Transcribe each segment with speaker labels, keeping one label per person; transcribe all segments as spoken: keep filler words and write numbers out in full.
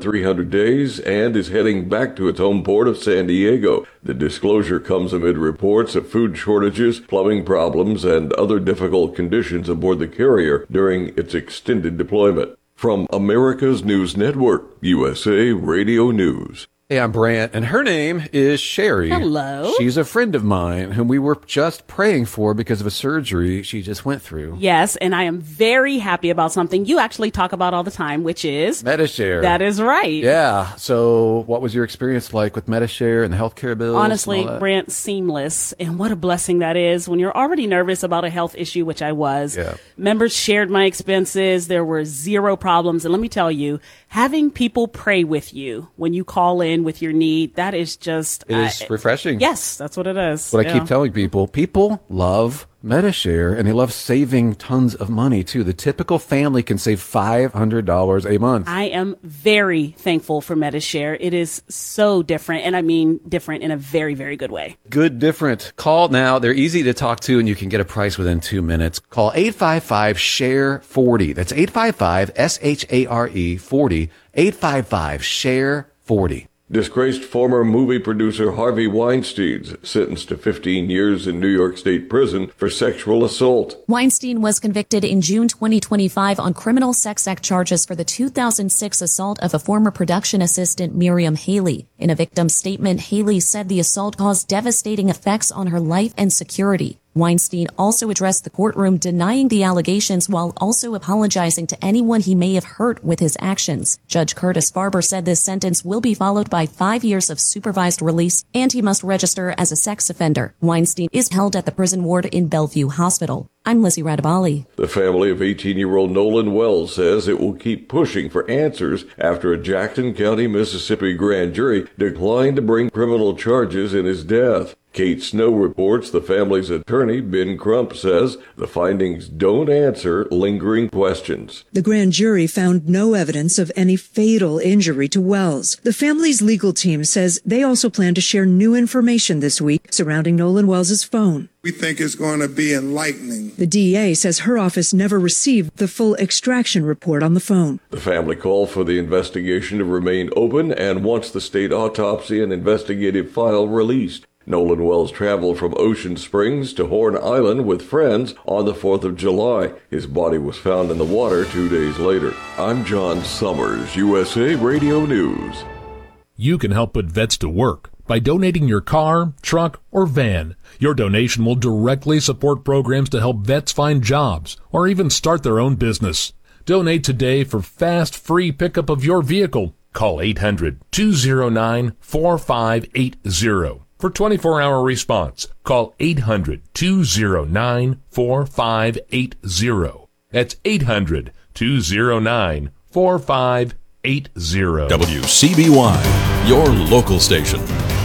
Speaker 1: three hundred days and is heading back to its home port of San Diego. The disclosure comes amid reports of food shortages, plumbing problems, and other difficult conditions aboard the carrier during its extended deployment. From America's News Network, U S A Radio News.
Speaker 2: Hey, I'm Brant, and her name is Sherry.
Speaker 3: Hello.
Speaker 2: She's a friend of mine whom we were just praying for because of a surgery she just went through.
Speaker 3: Yes, and I am very happy about something you actually talk about all the time, which is
Speaker 2: Medi-Share.
Speaker 3: That is right.
Speaker 2: Yeah. So what was your experience like with Medi-Share and the healthcare bills?
Speaker 3: Honestly, Brant, seamless. And what a blessing that is when you're already nervous about a health issue, which I was.
Speaker 2: Yeah.
Speaker 3: Members shared my expenses. There were zero problems. And let me tell you, having people pray with you when you call in with your need, that is just
Speaker 2: It is
Speaker 3: uh,
Speaker 2: refreshing.
Speaker 3: Yes, that's what it is.
Speaker 2: What
Speaker 3: yeah.
Speaker 2: I keep telling people, people love Medi-Share, and they love saving tons of money, too. The typical family can save five hundred dollars a month.
Speaker 3: I am very thankful for Medi-Share. It is so different, and I mean different in a very, very good way.
Speaker 2: Good different. Call now. They're easy to talk to, and you can get a price within two minutes. Call eight five five, S H A R E, forty. That's eight five five, S H A R E, forty. eight five five, S H A R E, forty.
Speaker 1: Disgraced former movie producer Harvey Weinstein's sentenced to fifteen years in New York State prison for sexual assault.
Speaker 4: Weinstein was convicted in June twenty twenty-five on criminal sex act charges for the two thousand six assault of a former production assistant, Miriam Haley. In a victim statement, Haley said the assault caused devastating effects on her life and security. Weinstein also addressed the courtroom denying the allegations while also apologizing to anyone he may have hurt with his actions. Judge Curtis Farber said this sentence will be followed by five years of supervised release, and he must register as a sex offender. Weinstein is held at the prison ward in Bellevue Hospital. I'm Lizzie Radabali.
Speaker 1: The family of eighteen-year-old Nolan Wells says it will keep pushing for answers after a Jackson County, Mississippi grand jury declined to bring criminal charges in his death. Kate Snow reports the family's attorney, Ben Crump, says the findings don't answer lingering questions.
Speaker 5: The grand jury found no evidence of any fatal injury to Wells. The family's legal team says they also plan to share new information this week surrounding Nolan Wells' phone.
Speaker 6: We think it's going to be enlightening.
Speaker 5: The D E A says her office never received the full extraction report on the phone.
Speaker 1: The family called for the investigation to remain open and wants the state autopsy and investigative file released. Nolan Wells traveled from Ocean Springs to Horn Island with friends on the fourth of July. His body was found in the water two days later. I'm John Summers, U S A Radio News.
Speaker 7: You can help put vets to work by donating your car, truck, or van. Your donation will directly support programs to help vets find jobs or even start their own business. Donate today for fast, free pickup of your vehicle. Call eight hundred, two oh nine, four five eight oh. For twenty-four hour response, call eight hundred, two oh nine, four five eight oh. That's eight hundred, two oh nine, four five eight oh.
Speaker 8: W C B Y, your local station.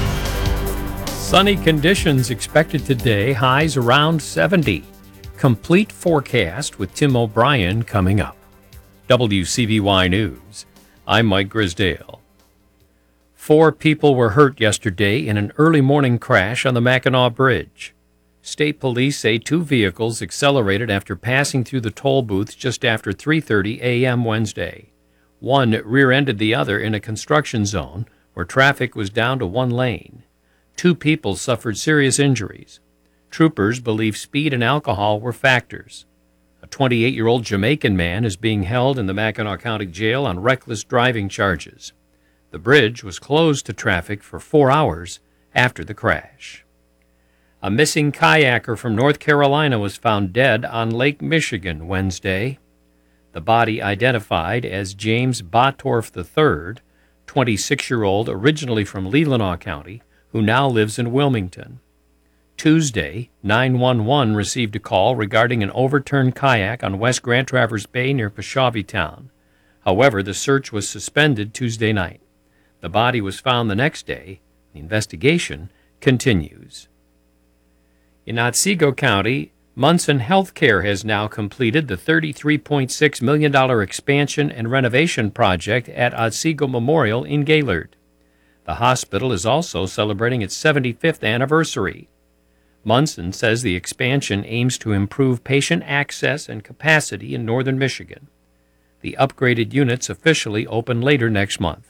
Speaker 9: Sunny conditions expected today, highs around seventy. Complete forecast with Tim O'Brien coming up. W C B Y News, I'm Mike Grisdale. Four people were hurt yesterday in an early morning crash on the Mackinac Bridge. State police say two vehicles accelerated after passing through the toll booth just after three thirty a.m. Wednesday. One rear-ended the other in a construction zone where traffic was down to one lane. Two people suffered serious injuries. Troopers believe speed and alcohol were factors. A twenty-eight-year-old Jamaican man is being held in the Mackinac County Jail on reckless driving charges. The bridge was closed to traffic for four hours after the crash. A missing kayaker from North Carolina was found dead on Lake Michigan Wednesday. The body, identified as James Bottorff the third, twenty-six-year-old originally from Leelanau County, who now lives in Wilmington. Tuesday, nine one one received a call regarding an overturned kayak on West Grand Traverse Bay near Peshawee Town. However, the search was suspended Tuesday night. The body was found the next day. The investigation continues. In Otsego County, Munson Healthcare has now completed the thirty-three point six million dollars expansion and renovation project at Otsego Memorial in Gaylord. The hospital is also celebrating its seventy-fifth anniversary. Munson says the expansion aims to improve patient access and capacity in northern Michigan. The upgraded units officially open later next month.